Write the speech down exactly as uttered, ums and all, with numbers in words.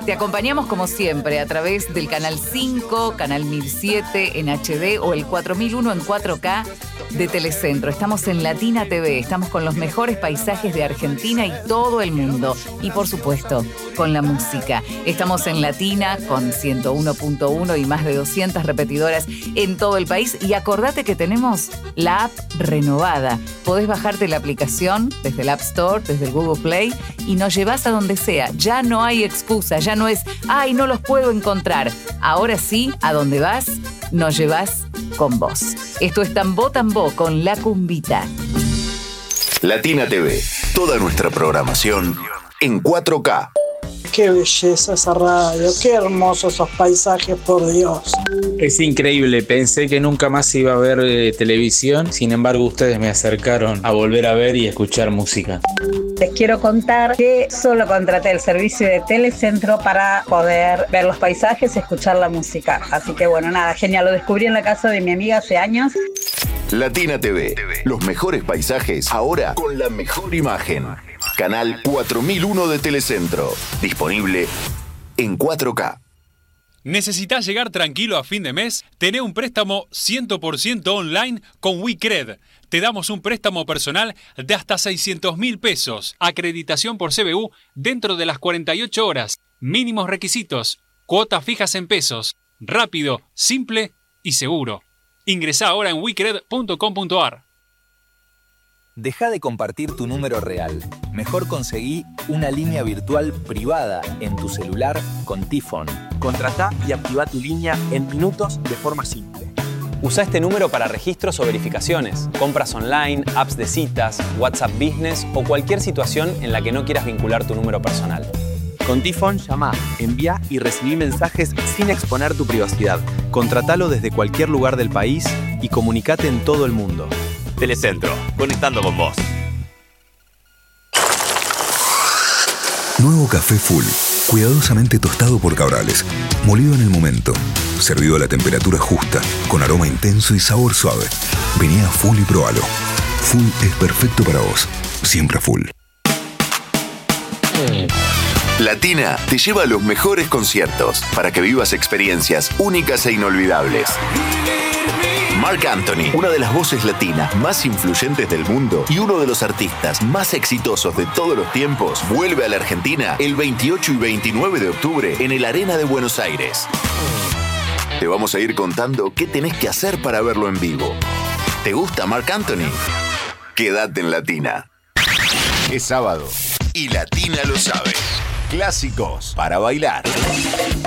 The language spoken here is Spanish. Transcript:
Te acompañamos como siempre a través del Canal cinco, Canal mil siete en H D o el cuatro mil uno en cuatro K de Telecentro. Estamos en Latina T V, estamos con los mejores paisajes de Argentina y todo el mundo. Y por supuesto, con la música. Estamos en Latina con ciento uno punto uno y más de doscientas repetidoras en todo el país. Y acordate que tenemos la app renovada. Podés bajarte la aplicación desde el App Store, desde el Google Play y nos llevas a donde sea. Ya no hay excusa, ya no es, ay, no los puedo encontrar. Ahora sí, a donde vas, nos llevas con vos. Esto es Tambó Tambó con La Cumbita. Latina T V, toda nuestra programación en cuatro K. Qué belleza esa radio, qué hermosos esos paisajes, por Dios. Es increíble, pensé que nunca más iba a ver eh, televisión, sin embargo ustedes me acercaron a volver a ver y escuchar música. Les quiero contar que solo contraté el servicio de Telecentro para poder ver los paisajes y escuchar la música. Así que bueno, nada, genial, lo descubrí en la casa de mi amiga hace años. Latina T V, los mejores paisajes ahora con la mejor imagen. Canal cuatro mil uno de Telecentro, disponible en cuatro K. ¿Necesitas llegar tranquilo a fin de mes? Tené un préstamo cien por ciento online con WeCred. Te damos un préstamo personal de hasta seiscientos mil pesos. Acreditación por C B U dentro de las cuarenta y ocho horas. Mínimos requisitos. Cuotas fijas en pesos. Rápido, simple y seguro. Ingresá ahora en wecred punto com punto a r. Deja de compartir tu número real. Mejor conseguí una línea virtual privada en tu celular con T-Phone. Contratá y activá tu línea en minutos de forma simple. Usa este número para registros o verificaciones, compras online, apps de citas, WhatsApp Business o cualquier situación en la que no quieras vincular tu número personal. Con T-Phone, llama, envía y recibí mensajes sin exponer tu privacidad. Contratalo desde cualquier lugar del país y comunicate en todo el mundo. Telecentro, conectando con vos. Nuevo café Full, cuidadosamente tostado por Cabrales, molido en el momento, servido a la temperatura justa, con aroma intenso y sabor suave. Vení a Full y probalo. Full es perfecto para vos, siempre Full. Latina te lleva a los mejores conciertos para que vivas experiencias únicas e inolvidables. Marc Anthony, una de las voces latinas más influyentes del mundo y uno de los artistas más exitosos de todos los tiempos, vuelve a la Argentina el veintiocho y veintinueve de octubre en el Arena de Buenos Aires. Te vamos a ir contando qué tenés que hacer para verlo en vivo. ¿Te gusta Marc Anthony? Quédate en Latina. Es sábado y Latina lo sabe. Clásicos para bailar.